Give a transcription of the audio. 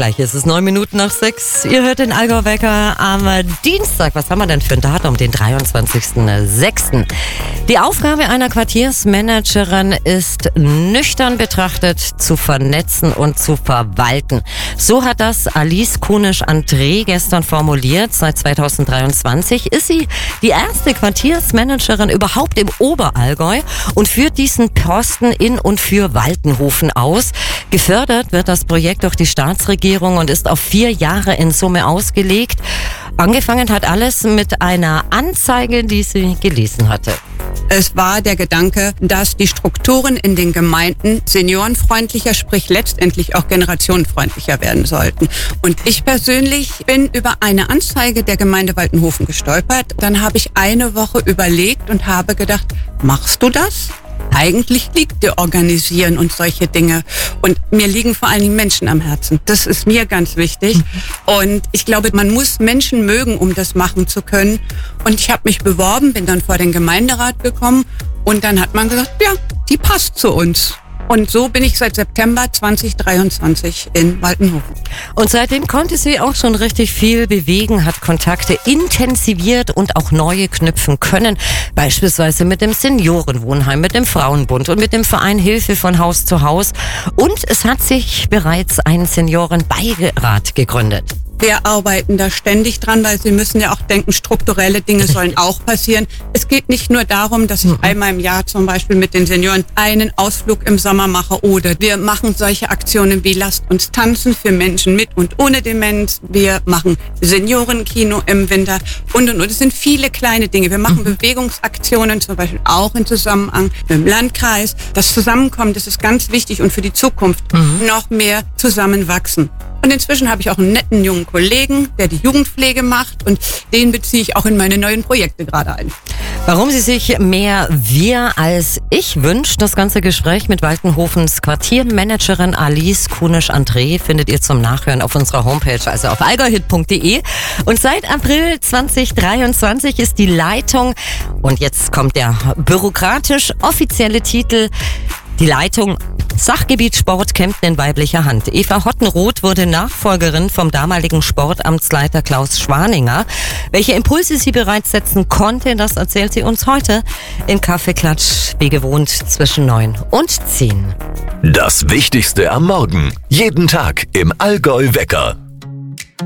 Gleich ist es 6:09. Ihr hört den Allgäu-Wecker am Dienstag. Was haben wir denn für ein Datum? Den 23.06. Die Aufgabe einer Quartiersmanagerin ist, nüchtern betrachtet zu vernetzen und zu verwalten. So hat das Alice Kunisch-André gestern formuliert. Seit 2023 ist sie die erste Quartiersmanagerin überhaupt im Oberallgäu und führt diesen Posten in und für Waltenhofen aus. Gefördert wird das Projekt durch die Staatsregierung und ist auf 4 Jahre in Summe ausgelegt. Angefangen hat alles mit einer Anzeige, die sie gelesen hatte. Es war der Gedanke, dass die Strukturen in den Gemeinden seniorenfreundlicher, sprich letztendlich auch generationenfreundlicher werden sollten. Und ich persönlich bin über eine Anzeige der Gemeinde Waltenhofen gestolpert. Dann habe ich eine Woche überlegt und habe gedacht, machst du das? Eigentlich liegt dir Organisieren und solche Dinge. Und mir liegen vor allen Dingen Menschen am Herzen. Das ist mir ganz wichtig. Und ich glaube, man muss Menschen mögen, um das machen zu können. Und ich habe mich beworben, bin dann vor den Gemeinderat gekommen. Und dann hat man gesagt, ja, die passt zu uns. Und so bin ich seit September 2023 in Waltenhofen. Und seitdem konnte sie auch schon richtig viel bewegen, hat Kontakte intensiviert und auch neue knüpfen können. Beispielsweise mit dem Seniorenwohnheim, mit dem Frauenbund und mit dem Verein Hilfe von Haus zu Haus. Und es hat sich bereits ein Seniorenbeirat gegründet. Wir arbeiten da ständig dran, weil Sie müssen ja auch denken, strukturelle Dinge sollen auch passieren. Es geht nicht nur darum, dass ich einmal im Jahr zum Beispiel mit den Senioren einen Ausflug im Sommer mache oder wir machen solche Aktionen wie Lasst uns tanzen für Menschen mit und ohne Demenz. Wir machen Seniorenkino im Winter und. Es sind viele kleine Dinge. Wir machen Bewegungsaktionen, zum Beispiel auch in Zusammenhang mit dem Landkreis. Das Zusammenkommen, das ist ganz wichtig und für die Zukunft noch mehr zusammenwachsen. Und inzwischen habe ich auch einen netten jungen Kollegen, der die Jugendpflege macht und den beziehe ich auch in meine neuen Projekte gerade ein. Warum sie sich mehr Wir als Ich wünscht, das ganze Gespräch mit Waltenhofens Quartiermanagerin Alice Kunisch-André findet ihr zum Nachhören auf unserer Homepage, also auf allgäuhit.de. Und seit April 2023 ist die Leitung, und jetzt kommt der bürokratisch offizielle Titel, die Leitung Sachgebiet Sport Kempten in weiblicher Hand. Eva Hottenroth wurde Nachfolgerin vom damaligen Sportamtsleiter Klaus Schwaninger. Welche Impulse sie bereits setzen konnte, das erzählt sie uns heute im Kaffeeklatsch, wie gewohnt zwischen 9 und 10. Das Wichtigste am Morgen. Jeden Tag im Allgäu-Wecker.